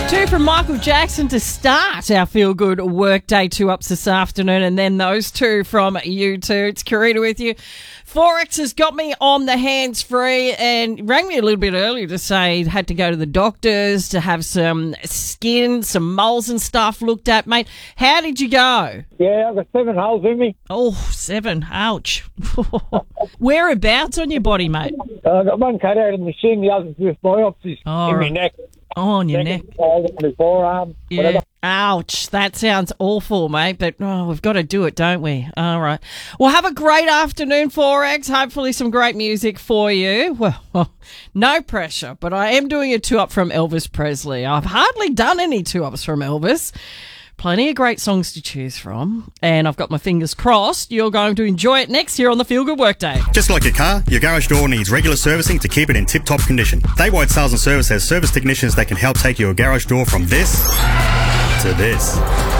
Two from Michael Jackson to start our feel-good workday 2-ups this afternoon, and then those two from U2. It's Karita with you. Forex has got me on the hands-free and rang me a little bit earlier to say he'd had to go to the doctors to have some skin, some moles and stuff looked at. Mate, how did you go? Yeah, I've got 7 holes in me. Oh, 7. Ouch. Whereabouts on your body, mate? I got one cut out in the shin, the other's with biopsies Oh, in my right. neck. Oh, on your neck. On my forearm, Yeah. whatever. Ouch. That sounds awful, mate. But we've got to do it, don't we? All right. Well, have a great afternoon, Forex. Hopefully some great music for you. Well, no pressure, but I am doing a 2-up from Elvis Presley. I've hardly done any 2-ups from Elvis. Plenty of great songs to choose from, and I've got my fingers crossed you're going to enjoy it next year on the Feel Good Workday. Just like your car, your garage door needs regular servicing to keep it in tip-top condition. Thaywide Sales and Service has service technicians that can help take your garage door from this to this.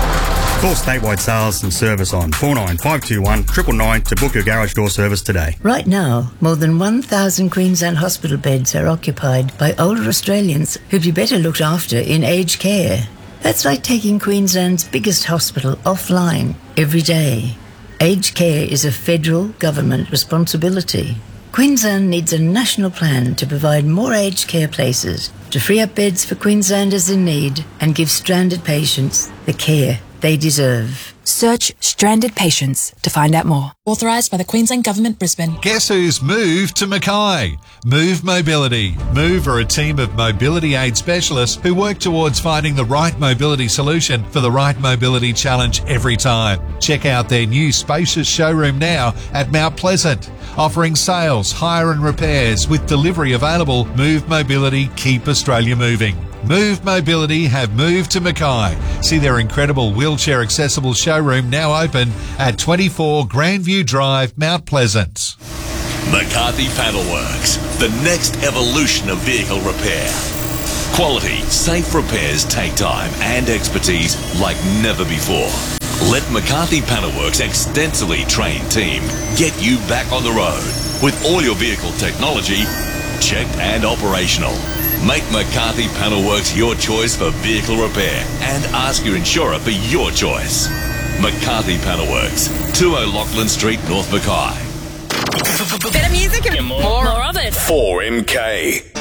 Call Statewide Sales and Service on 49521 999 to book your garage door service today. Right now, more than 1,000 Queensland hospital beds are occupied by older Australians who'd be better looked after in aged care. That's like taking Queensland's biggest hospital offline every day. Aged care is a federal government responsibility. Queensland needs a national plan to provide more aged care places, to free up beds for Queenslanders in need and give stranded patients the care they deserve. Search Stranded Patients to find out more. Authorised by the Queensland Government, Brisbane. Guess who's moved to Mackay? Move Mobility. Move are a team of mobility aid specialists who work towards finding the right mobility solution for the right mobility challenge every time. Check out their new spacious showroom now at Mount Pleasant. Offering sales, hire and repairs with delivery available. Move Mobility, keep Australia moving. Move Mobility have moved to Mackay. See their incredible wheelchair accessible showroom now open at 24 Grandview Drive, Mount Pleasant. McCarthy Panelworks, the next evolution of vehicle repair. Quality, safe repairs take time and expertise like never before. Let McCarthy Panelworks' extensively trained team get you back on the road with all your vehicle technology checked and operational. Make McCarthy Panelworks your choice for vehicle repair and ask your insurer for your choice. McCarthy Panelworks, 20 Lachlan Street, North Mackay. Better music and more of it. 4MK.